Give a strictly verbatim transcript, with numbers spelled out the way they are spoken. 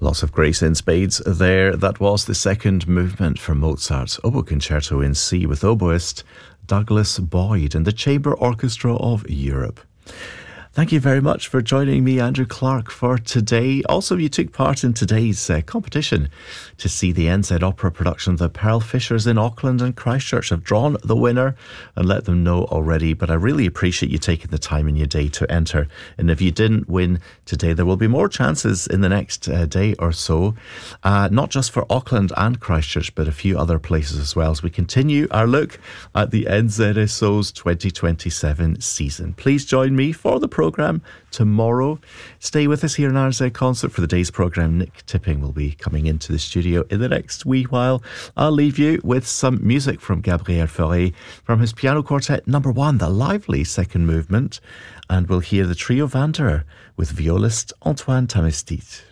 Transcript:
Lots of grace in spades there. That was the second movement from Mozart's Oboe Concerto in C with oboist Douglas Boyd and the Chamber Orchestra of Europe. Thank you very much for joining me, Andrew Clark, for today. Also, you took part in today's uh, competition to see the N Z Opera production. The Pearl Fishers in Auckland and Christchurch have drawn the winner and let them know already. But I really appreciate you taking the time in your day to enter. And if you didn't win today, there will be more chances in the next uh, day or so. Uh, not just for Auckland and Christchurch, but a few other places as well, as we continue our look at the N Z S O's twenty twenty-seven season. Please join me for the programme tomorrow. Stay with us here in R Z Concert for the day's programme. Nick Tipping will be coming into the studio in the next wee while. I'll leave you with some music from Gabriel Fauré from his piano quartet number one, the lively second movement, and we'll hear the Trio Wanderer with violist Antoine Tamestit.